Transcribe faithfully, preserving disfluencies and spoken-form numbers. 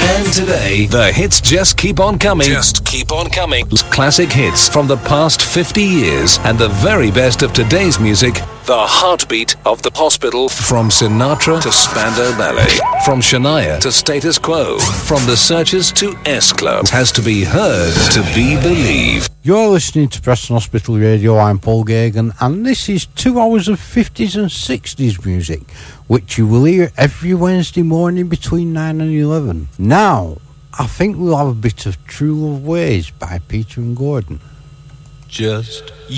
And today, the hits just keep on coming. Just keep on coming. Classic hits from the past fifty years and the very best of today's music. The heartbeat of the hospital. From Sinatra to Spandau Ballet. From Shania to Status Quo. From The Searchers to S-Club. Has to be heard to be believed. You're listening to Preston Hospital Radio. I'm Paul Gagan, and this is two hours of fifties and sixties music, which you will hear every Wednesday morning between nine and eleven. Now, I think we'll have a bit of True Love Ways by Peter and Gordon. Just